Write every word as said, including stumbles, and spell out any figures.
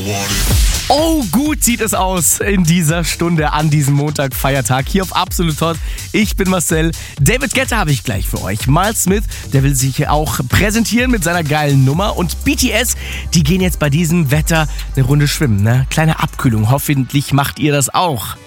Oh, gut sieht es aus in dieser Stunde an diesem Montag, Feiertag, hier auf Absolut Hot. Ich bin Marcel. David Guetta habe ich gleich für euch. Miles Smith, der will sich auch präsentieren mit seiner geilen Nummer. Und B T S, die gehen jetzt bei diesem Wetter eine Runde schwimmen. Ne? Kleine Abkühlung, hoffentlich macht ihr das auch.